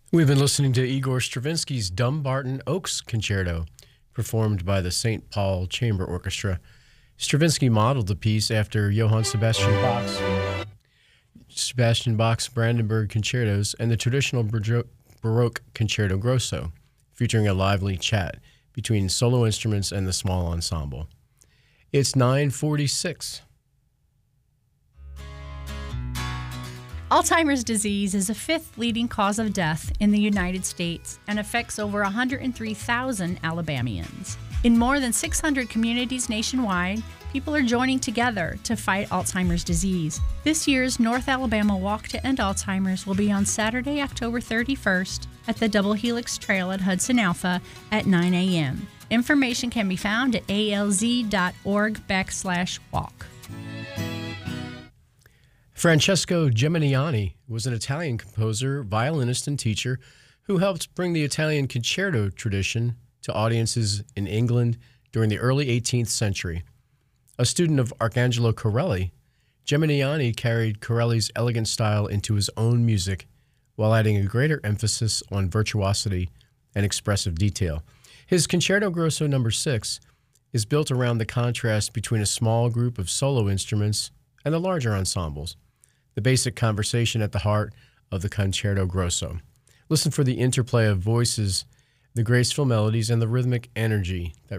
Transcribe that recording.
We've been listening to Igor Stravinsky's Dumbarton Oaks Concerto, performed by the St. Paul Chamber Orchestra. Stravinsky modeled the piece after Johann Sebastian Bach's Brandenburg concertos and the traditional Baroque Concerto Grosso, featuring a lively chat between solo instruments and the small ensemble. It's 9:46. Alzheimer's disease is the fifth leading cause of death in the United States and affects over 103,000 Alabamians. In more than 600 communities nationwide, people are joining together to fight Alzheimer's disease. This year's North Alabama Walk to End Alzheimer's will be on Saturday, October 31st at the Double Helix Trail at Hudson Alpha at 9 a.m. Information can be found at alz.org/walk. Francesco Geminiani was an Italian composer, violinist, and teacher who helped bring the Italian concerto tradition to audiences in England during the early 18th century. A student of Arcangelo Corelli, Geminiani carried Corelli's elegant style into his own music while adding a greater emphasis on virtuosity and expressive detail. His Concerto Grosso No. 6 is built around the contrast between a small group of solo instruments and the larger ensembles, the basic conversation at the heart of the Concerto Grosso. Listen for the interplay of voices, the graceful melodies, and the rhythmic energy that